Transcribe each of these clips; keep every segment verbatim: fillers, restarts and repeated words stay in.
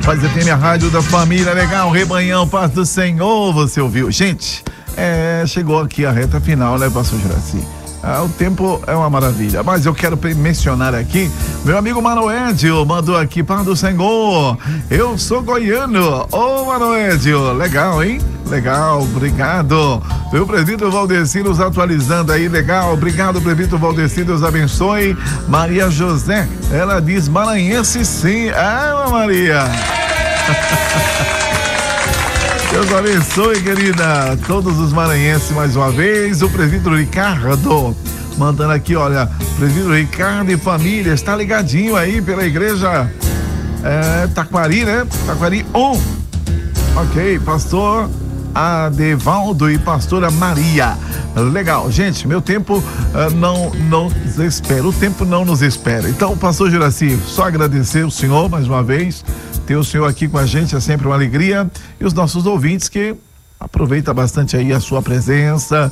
Paz F M, a rádio da família, legal, Rebanhão, paz do Senhor, você ouviu? Gente, é, chegou aqui a reta final, né, pastor Juraci? Ah, o tempo é uma maravilha, mas eu quero mencionar aqui, meu amigo Manoedio mandou aqui, paz do Senhor, eu sou goiano. Ô Manoedio, legal, hein? Legal, obrigado. Meu presbítero Valdeci nos atualizando aí, legal, obrigado, presbítero Valdeci, Deus abençoe. Maria José, ela diz maranhense sim. Ah, Maria. Deus abençoe, querida, todos os maranhenses mais uma vez. O presbítero Ricardo mandando aqui, olha, presbítero Ricardo e família, está ligadinho aí pela igreja é, Taquari, né? Taquari um. Ok, pastor Adevaldo e pastora Maria. Legal, gente, meu tempo uh, não, não nos espera, o tempo não nos espera. Então, pastor Juraci, só agradecer o senhor mais uma vez, ter o senhor aqui com a gente é sempre uma alegria, e os nossos ouvintes que aproveita bastante aí a sua presença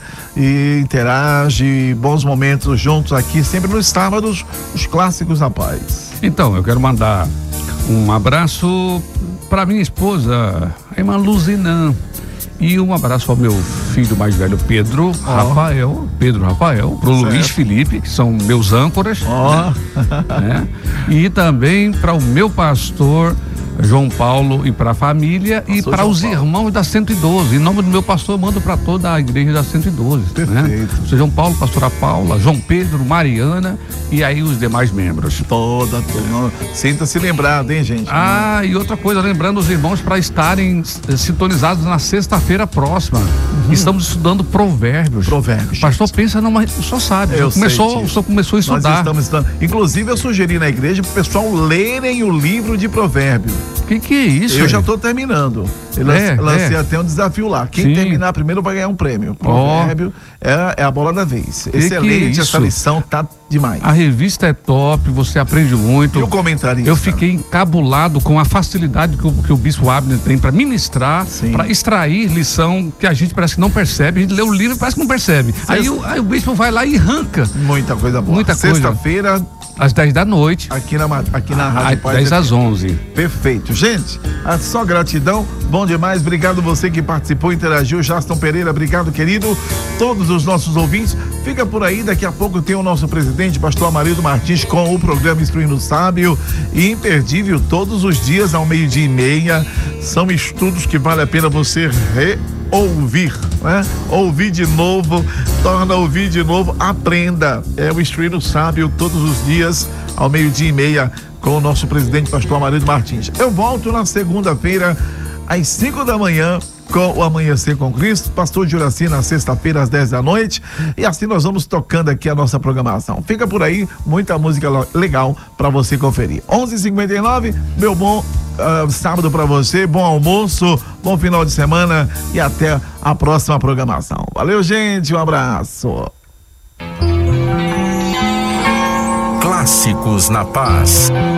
e interage, bons momentos juntos aqui, sempre nos sábados, os clássicos da paz. Então, eu quero mandar um abraço para minha esposa, a irmã Luzinã. E um abraço ao meu filho mais velho, Pedro oh. Rafael, Pedro Rafael, pro certo. Luiz Felipe, que são meus âncoras, oh. né? né? E também para o meu pastor João Paulo e para a família pastor e para os Paulo. Irmãos da cento e doze. Em nome do meu pastor, eu mando para toda a igreja da cento e doze. Perfeito. Né? Seu João Paulo, pastora Paula, João Pedro, Mariana e aí os demais membros. Toda, toda. Sinta-se lembrado, hein, gente? Ah, e outra coisa, lembrando os irmãos para estarem sintonizados na sexta-feira próxima. Uhum. Estamos estudando provérbios. Provérbios. O pastor pensa numa. O senhor sabe. Eu o começou, senhor começou a estudar. Nós estamos estudando. Inclusive, eu sugeri na igreja para o pessoal lerem o livro de provérbios. Que que é isso? Eu aí? já estou terminando. Eu é, lancei é. até um desafio lá. Quem Sim. terminar primeiro vai ganhar um prêmio. Provérbio oh. é, é a bola da vez. Que Excelente que é essa lição, tá demais. A revista é top, você aprende muito. E o comentarista? Eu fiquei encabulado com a facilidade que o, que o bispo Abner tem para ministrar, para extrair lição que a gente parece que não percebe. A gente lê o livro e parece que não percebe. Sexta... Aí, o, aí o bispo vai lá e arranca. Muita coisa boa. Muita coisa. Sexta-feira, às dez da noite. Aqui na, aqui na Rádio Paz. dez às onze. Perfeito. Gente, é só gratidão. Bom demais. Obrigado você que participou, interagiu. Jaston Pereira, obrigado, querido. Todos os nossos ouvintes. Fica por aí. Daqui a pouco tem o nosso presidente, pastor Amarildo Martins, com o programa Instruindo o Sábio. E imperdível todos os dias ao meio-dia e meia. São estudos que vale a pena você re ouvir, né? Ouvir de novo, torna a ouvir de novo, aprenda. É o Instruindo Sábio todos os dias ao meio-dia e meia com o nosso presidente, pastor Amarildo Martins. Eu volto na segunda-feira às cinco da manhã com o Amanhecer com Cristo, pastor Juraci na sexta-feira às dez da noite, e assim nós vamos tocando aqui a nossa programação. Fica por aí, muita música legal para você conferir. onze e cinquenta e nove, meu bom uh, sábado para você, bom almoço, bom final de semana e até a próxima programação. Valeu, gente, um abraço. Clássicos na Paz.